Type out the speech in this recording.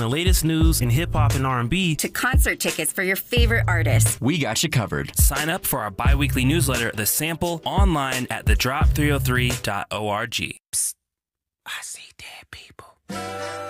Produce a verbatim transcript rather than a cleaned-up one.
the latest news in hip-hop and R and B to concert tickets for your favorite artists. We got you covered. Sign up for our bi-weekly newsletter, The Sample, online at the drop three oh three dot org. Psst, I see dead people.